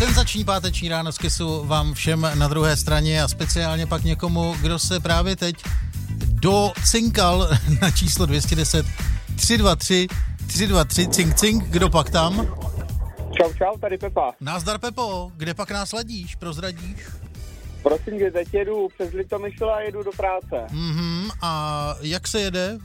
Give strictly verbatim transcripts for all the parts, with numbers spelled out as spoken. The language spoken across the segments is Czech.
Senzační páteční ráno z Kissu vám všem na druhé straně a speciálně pak někomu, kdo se právě teď docinkal na číslo dvě stě deset tři dva tři tři dva tři cink cink, kdo pak tam? Čau, čau, tady Pepa. Názdar Pepo, kde pak nás ladíš, prozradíš? Prosím tě, teď jedu přes Litomyšl a jedu do práce. Mhm, a jak se jede?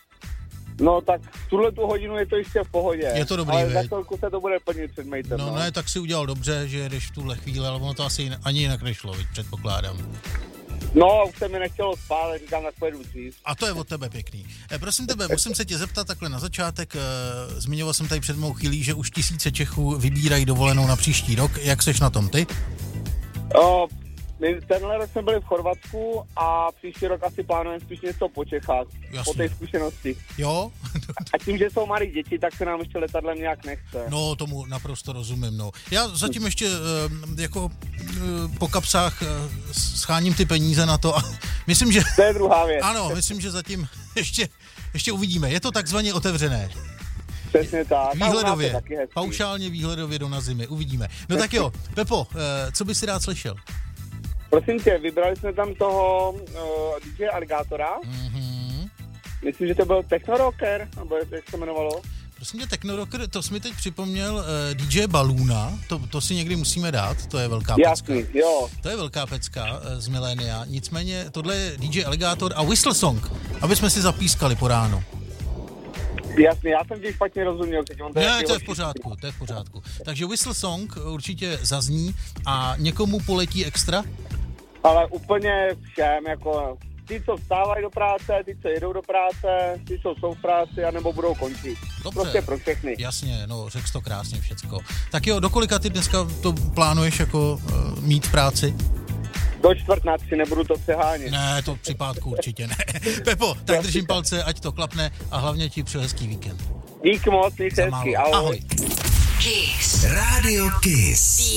No tak v tuhle tu hodinu je to ještě v pohodě. Je to dobrý, ale veď? za chvilku se to bude plnit před mejtem. No, no ne, tak si udělal dobře, že jedeš v tuhle chvíli, ale ono to asi jin- ani jinak nešlo, viď, předpokládám. No, už se mi nechtělo spát, ale říkám, tak pojedu dřív. A to je od tebe pěkný. E, prosím tebe, musím se tě zeptat takhle na začátek. E, zmiňoval jsem tady před mou chvílí, že už tisíce Čechů vybírají dovolenou na příští rok. Jak seš na tom ty? O, my tenhle rok jsme byli v Chorvatsku a příští rok asi plánujeme spíš něco po Čechách. Jasně. Po té zkušenosti. Jo? A tím, že jsou malí děti, tak se nám ještě letadlem nějak nechce. No, tomu naprosto rozumím, no. Já zatím ještě e, jako e, po kapsách e, scháním ty peníze na to a myslím, že... To je druhá věc. Ano, myslím, že zatím ještě, ještě uvidíme. Je to takzvaně otevřené. Přesně tak. Výhledově, paušálně výhledově do na zimy, uvidíme. No tak jo, Pepo, e, co by si rád slyšel? Prosím tě, vybrali jsme tam toho uh, D J Alligátora. Mm-hmm. Myslím, že to byl Techno Rocker, nebo jak se jmenovalo. Prosím tě, Techno Rocker, to jsi mi teď připomněl uh, D J Balloona, to, to si někdy musíme dát, to je velká pecka. Jasný, jo. To je velká pecka uh, z milénia, nicméně tohle je D J Alligator a Whistle Song, aby jsme si zapískali po ránu. Jasně, já jsem ti špatně rozuměl. Teď on to ne, to je v pořádku, to je v pořádku. Takže Whistle Song určitě zazní a někomu poletí extra? Ale úplně všem, jako ty, co vstávají do práce, ty, co jedou do práce, ty, co jsou v práci, anebo budou končit. Dobře. Prostě pro všechny. Jasně, no, řekl jsi to krásně všecko. Tak jo, do kolika ty dneska to plánuješ jako uh, mít v práci? Do čtvrt na tři, nebudu to přehánět. Ne, to při pátku určitě ne. Pepo, tak držím palce, ať to klapne a hlavně ti přeji hezký víkend. Díky moc, měj se hezky, ahoj. Ahoj. Kiss. Radio Kiss.